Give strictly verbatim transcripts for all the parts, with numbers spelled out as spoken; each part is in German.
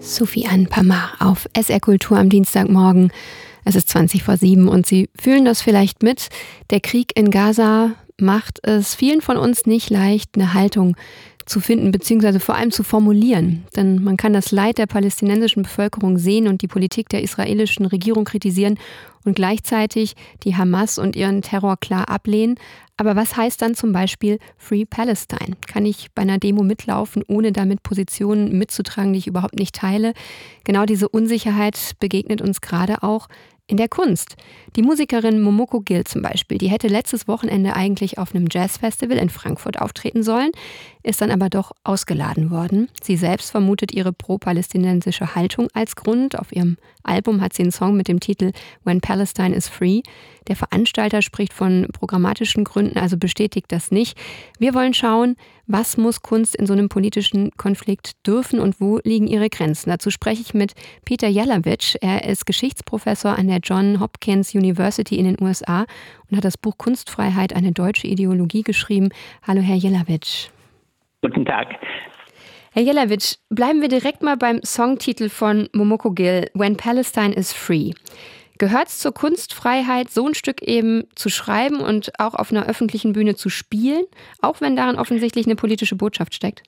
Soufiane Pamar auf S R Kultur am Dienstagmorgen. Es ist zwanzig vor sieben und Sie fühlen das vielleicht mit. Der Krieg in Gaza macht es vielen von uns nicht leicht, eine Haltung zu finden, beziehungsweise vor allem zu formulieren. Denn man kann das Leid der palästinensischen Bevölkerung sehen und die Politik der israelischen Regierung kritisieren und gleichzeitig die Hamas und ihren Terror klar ablehnen. Aber was heißt dann zum Beispiel Free Palestine? Kann ich bei einer Demo mitlaufen, ohne damit Positionen mitzutragen, die ich überhaupt nicht teile? Genau diese Unsicherheit begegnet uns gerade auch in der Kunst. Die Musikerin Momoko Gil zum Beispiel, die hätte letztes Wochenende eigentlich auf einem Jazzfestival in Frankfurt auftreten sollen, ist dann aber doch ausgeladen worden. Sie selbst vermutet ihre pro-palästinensische Haltung als Grund. Auf ihrem Album hat sie einen Song mit dem Titel When Palestine is Free. Der Veranstalter spricht von programmatischen Gründen, also bestätigt das nicht. Wir wollen schauen, was muss Kunst in so einem politischen Konflikt dürfen und wo liegen ihre Grenzen. Dazu spreche ich mit Peter Jelavic. Er ist Geschichtsprofessor an der Johns Hopkins University in den U S A und hat das Buch Kunstfreiheit, eine deutsche Ideologie geschrieben. Hallo, Herr Jelavic. Guten Tag. Herr Jelavic, bleiben wir direkt mal beim Songtitel von Momoko Gil, When Palestine is Free. Gehört es zur Kunstfreiheit, so ein Stück eben zu schreiben und auch auf einer öffentlichen Bühne zu spielen, auch wenn darin offensichtlich eine politische Botschaft steckt?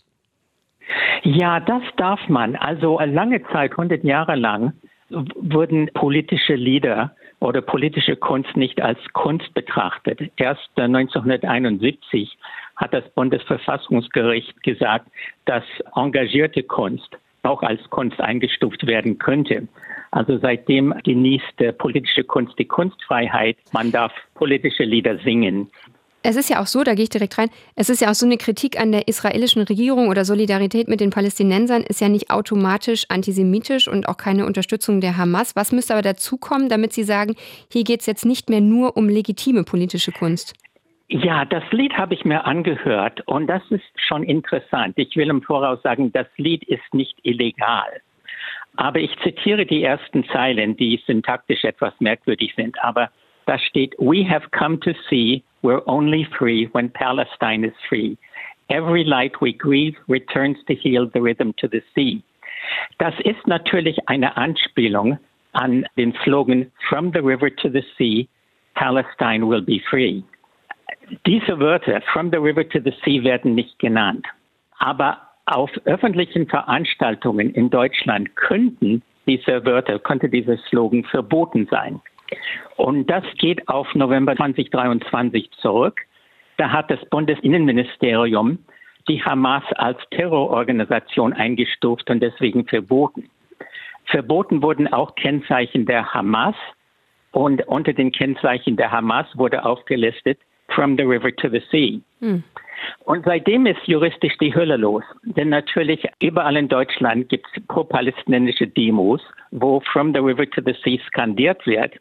Ja, das darf man. Also lange Zeit, hundert Jahre lang, wurden politische Lieder oder politische Kunst nicht als Kunst betrachtet. Erst neunzehnhunderteinundsiebzig hat das Bundesverfassungsgericht gesagt, dass engagierte Kunst auch als Kunst eingestuft werden könnte. Also seitdem genießt politische Kunst die Kunstfreiheit. Man darf politische Lieder singen. Es ist ja auch so, da gehe ich direkt rein, es ist ja auch so, eine Kritik an der israelischen Regierung oder Solidarität mit den Palästinensern ist ja nicht automatisch antisemitisch und auch keine Unterstützung der Hamas. Was müsste aber dazukommen, damit Sie sagen, hier geht es jetzt nicht mehr nur um legitime politische Kunst? Ja, das Lied habe ich mir angehört und das ist schon interessant. Ich will im Voraus sagen, das Lied ist nicht illegal. Aber ich zitiere die ersten Zeilen, die syntaktisch etwas merkwürdig sind. Aber da steht, "We have come to see we're only free when Palestine is free. Every light we grieve returns to heal the rhythm to the sea." Das ist natürlich eine Anspielung an den Slogan "From the river to the sea, Palestine will be free." Diese Wörter, "from the river to the sea", werden nicht genannt. Aber auf öffentlichen Veranstaltungen in Deutschland könnten diese Wörter, könnte dieser Slogan verboten sein. Und das geht auf November zweitausenddreiundzwanzig zurück. Da hat das Bundesinnenministerium die Hamas als Terrororganisation eingestuft und deswegen verboten. Verboten wurden auch Kennzeichen der Hamas und unter den Kennzeichen der Hamas wurde aufgelistet "From the river to the sea". Hm. Und seitdem ist juristisch die Hölle los. Denn natürlich überall in Deutschland gibt es pro-palästinensische Demos, wo "From the river to the sea" skandiert wird.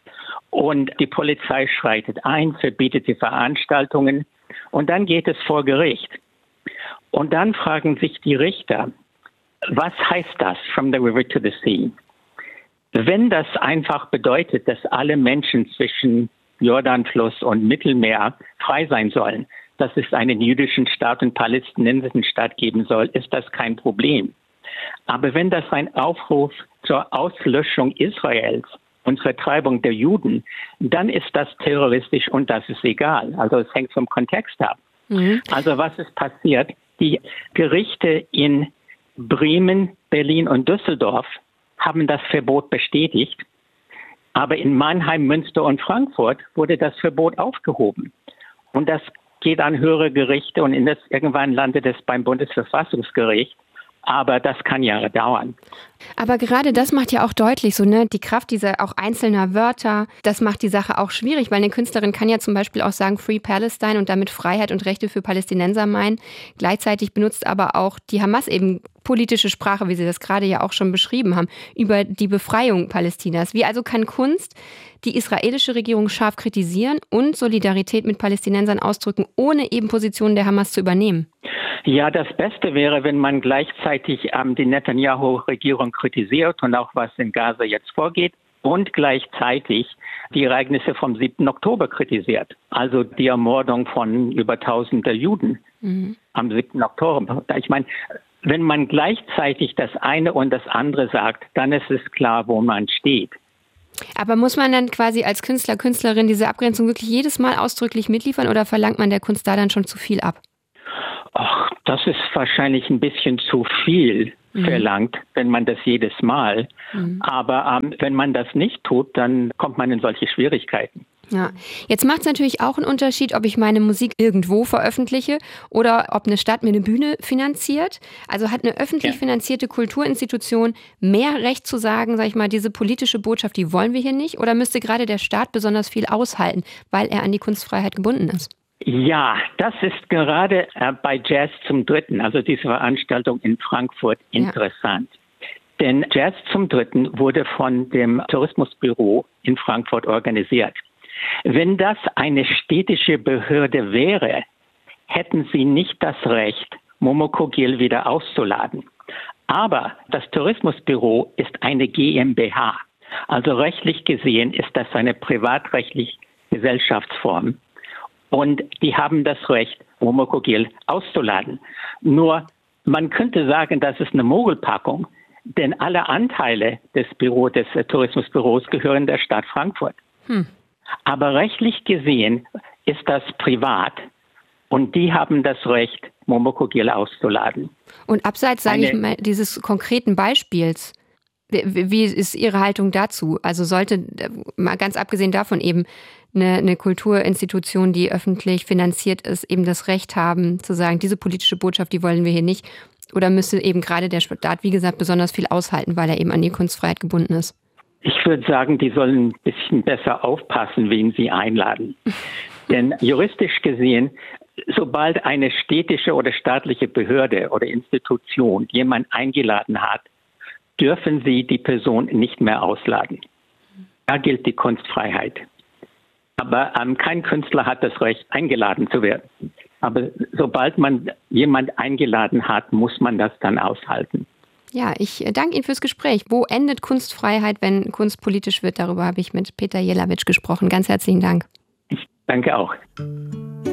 Und die Polizei schreitet ein, verbietet die Veranstaltungen und dann geht es vor Gericht. Und dann fragen sich die Richter, was heißt das, "From the river to the sea"? Wenn das einfach bedeutet, dass alle Menschen zwischen Jordanfluss und Mittelmeer frei sein sollen, dass es einen jüdischen Staat und palästinensischen Staat geben soll, ist das kein Problem. Aber wenn das ein Aufruf zur Auslöschung Israels und Vertreibung der Juden, dann ist das terroristisch und das ist egal. Also es hängt vom Kontext ab. Mhm. Also was ist passiert? Die Gerichte in Bremen, Berlin und Düsseldorf haben das Verbot bestätigt. Aber in Mannheim, Münster und Frankfurt wurde das Verbot aufgehoben. Und das geht an höhere Gerichte und in das, irgendwann landet es beim Bundesverfassungsgericht. Aber das kann Jahre dauern. Aber gerade das macht ja auch deutlich, so ne, die Kraft dieser auch einzelner Wörter, das macht die Sache auch schwierig, weil eine Künstlerin kann ja zum Beispiel auch sagen Free Palestine und damit Freiheit und Rechte für Palästinenser meinen. Gleichzeitig benutzt aber auch die Hamas eben politische Sprache, wie Sie das gerade ja auch schon beschrieben haben, über die Befreiung Palästinas. Wie also kann Kunst die israelische Regierung scharf kritisieren und Solidarität mit Palästinensern ausdrücken, ohne eben Positionen der Hamas zu übernehmen? Ja, das Beste wäre, wenn man gleichzeitig ähm, die Netanyahu-Regierung kritisiert und auch was in Gaza jetzt vorgeht und gleichzeitig die Ereignisse vom siebten Oktober kritisiert. Also die Ermordung von über tausende Juden mhm. am siebten Oktober. Ich meine, Wenn man gleichzeitig das eine und das andere sagt, dann ist es klar, wo man steht. Aber muss man dann quasi als Künstler, Künstlerin diese Abgrenzung wirklich jedes Mal ausdrücklich mitliefern oder verlangt man der Kunst da dann schon zu viel ab? Ach, das ist wahrscheinlich ein bisschen zu viel mhm. verlangt, wenn man das jedes Mal. Mhm. Aber ähm, wenn man das nicht tut, dann kommt man in solche Schwierigkeiten. Ja, jetzt macht es natürlich auch einen Unterschied, ob ich meine Musik irgendwo veröffentliche oder ob eine Stadt mir eine Bühne finanziert. Also hat eine öffentlich ja. finanzierte Kulturinstitution mehr Recht zu sagen, sag ich mal, diese politische Botschaft, die wollen wir hier nicht? Oder müsste gerade der Staat besonders viel aushalten, weil er an die Kunstfreiheit gebunden ist? Ja, das ist gerade äh, bei Jazz zum Dritten, also diese Veranstaltung in Frankfurt, interessant. Ja. Denn Jazz zum Dritten wurde von dem Tourismusbüro in Frankfurt organisiert. Wenn das eine städtische Behörde wäre, hätten sie nicht das Recht, Momoko Gill wieder auszuladen. Aber das Tourismusbüro ist eine GmbH. Also rechtlich gesehen ist das eine privatrechtliche Gesellschaftsform. Und die haben das Recht, Momoko Gill auszuladen. Nur man könnte sagen, das ist eine Mogelpackung, denn alle Anteile des Büro, des äh, Tourismusbüros gehören der Stadt Frankfurt. Hm. Aber rechtlich gesehen ist das privat und die haben das Recht, Momoko Gill auszuladen. Und abseits, sage ich mal, dieses konkreten Beispiels, wie, wie ist Ihre Haltung dazu? Also sollte, mal ganz abgesehen davon eben, eine, eine Kulturinstitution, die öffentlich finanziert ist, eben das Recht haben, zu sagen, diese politische Botschaft, die wollen wir hier nicht? Oder müsste eben gerade der Staat, wie gesagt, besonders viel aushalten, weil er eben an die Kunstfreiheit gebunden ist? Ich würde sagen, die sollen ein bisschen besser aufpassen, wen sie einladen. Denn juristisch gesehen, sobald eine städtische oder staatliche Behörde oder Institution jemand eingeladen hat, dürfen sie die Person nicht mehr ausladen. Da gilt die Kunstfreiheit. Aber ähm, kein Künstler hat das Recht, eingeladen zu werden. Aber sobald man jemand eingeladen hat, muss man das dann aushalten. Ja, ich danke Ihnen fürs Gespräch. Wo endet Kunstfreiheit, wenn Kunst politisch wird? Darüber habe ich mit Peter Jelavic gesprochen. Ganz herzlichen Dank. Ich danke auch.